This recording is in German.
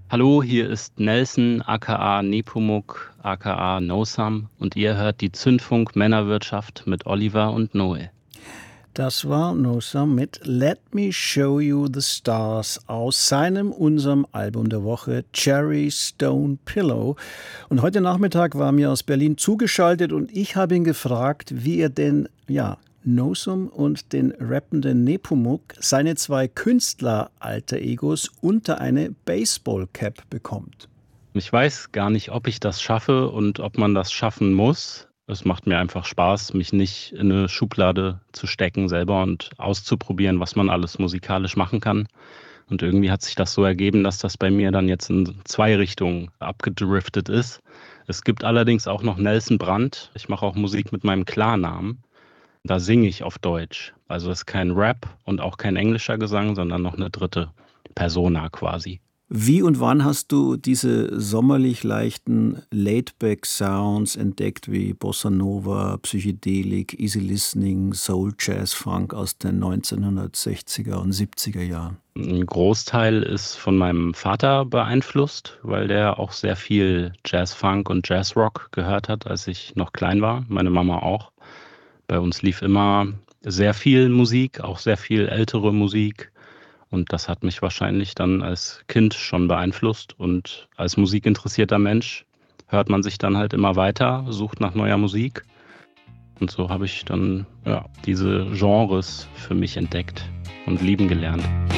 Hallo, hier ist Nelson, aka Nepomuk, aka Nosam und ihr hört die Zündfunk Männerwirtschaft mit Oliver und Noel. Das war Nosam mit Let Me Show You the Stars aus unserem Album der Woche Cherry Stone Pillow. Und heute Nachmittag war mir aus Berlin zugeschaltet und ich habe ihn gefragt, wie er denn, Nosam und den rappenden Nepomuk, seine zwei Künstler-Alter-Egos unter eine Baseball-Cap bekommt. Ich weiß gar nicht, ob ich das schaffe und ob man das schaffen muss. Es macht mir einfach Spaß, mich nicht in eine Schublade zu stecken selber und auszuprobieren, was man alles musikalisch machen kann. Und irgendwie hat sich das so ergeben, dass das bei mir dann jetzt in zwei Richtungen abgedriftet ist. Es gibt allerdings auch noch Nelson Brandt. Ich mache auch Musik mit meinem Klarnamen. Da singe ich auf Deutsch. Also es ist kein Rap und auch kein englischer Gesang, sondern noch eine dritte Persona quasi. Wie und wann hast du diese sommerlich leichten Laid-Back-Sounds entdeckt, wie Bossa Nova, Psychedelik, Easy Listening, Soul, Jazz, Funk aus den 1960er und 70er Jahren? Ein Großteil ist von meinem Vater beeinflusst, weil der auch sehr viel Jazz-Funk und Jazz-Rock gehört hat, als ich noch klein war. Meine Mama auch. Bei uns lief immer sehr viel Musik, auch sehr viel ältere Musik. Und das hat mich wahrscheinlich dann als Kind schon beeinflusst. Und als musikinteressierter Mensch hört man sich dann halt immer weiter, sucht nach neuer Musik. Und so habe ich dann diese Genres für mich entdeckt und lieben gelernt.